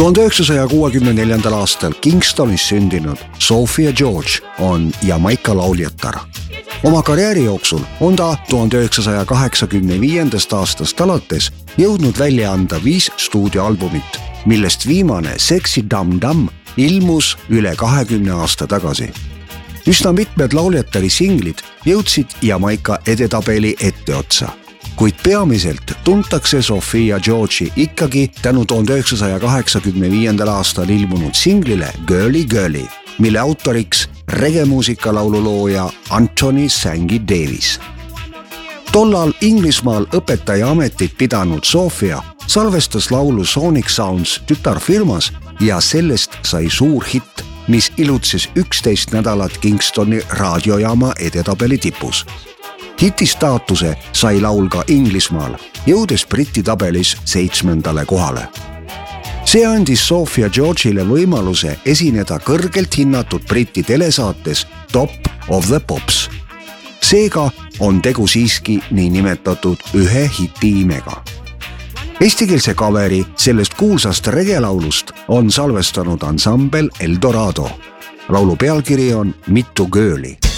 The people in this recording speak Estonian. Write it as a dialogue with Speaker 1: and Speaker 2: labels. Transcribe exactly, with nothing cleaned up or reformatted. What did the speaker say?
Speaker 1: tuhande üheksasaja kuuekümne neljandal aastal Kingstonis sündinud Sophia George on Jamaika lauljatar. Oma karjääri jooksul on ta tuhande üheksasaja kaheksakümne viiendast aastast alates jõudnud välja anda viis stuudioalbumit, millest viimane Sexy Dum Dum ilmus üle kahekümne aasta tagasi. Üsna mitmed lauljatari singlid jõudsid Jamaika edetabeli etteotsa, kuid peamiselt tuntakse Sophia George'i ikkagi tänu tuhande üheksasaja kaheksakümne viiendal aastal ilmunud singlile Girly Girly, mille autoriks regemuusika laululooja Anthony Sangy Davis. Tollal Inglismaal õpetaja ametit pidanud Sophia salvestas laulu Sonic Sounds tütarfirmas ja sellest sai suur hitt, mis ilutses üksteist nädalat Kingstoni raadiojaama edetabeli tipus. Hiti staatuse sai laul ka Inglismaal, jõudes Briti tabelis seitsmendale kohale. See andis Sophia George'ile võimaluse esineda kõrgelt hinnatud Briti telesaates Top of the Pops. Seega on tegu siiski niinimetatud ühe hiti imega. Eestikeelse kaveri sellest kuulsast regelaulust on salvestanud ansambel Eldorado. Laulu pealkiri on Mitu Girly.